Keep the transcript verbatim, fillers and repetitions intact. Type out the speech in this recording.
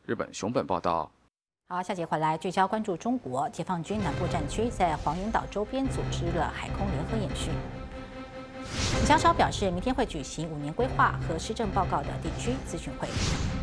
日本熊本报道。 好，下节回来聚焦关注中国解放军南部战区在黄岩岛周边组织了海空联合演训。李家超表示，明天会举行五年规划和施政报告的地区咨询会。